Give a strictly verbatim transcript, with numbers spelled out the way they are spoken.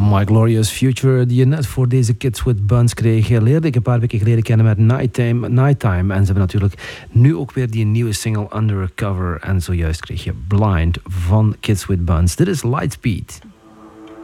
My Glorious Future, die je net voor deze Kids with Buns kreeg, leerde ik een paar weken geleden kennen met Nighttime. Nighttime. En ze hebben natuurlijk nu ook weer die nieuwe single Undercover. En zojuist kreeg je Blind van Kids with Buns. Dit is Lightspeed.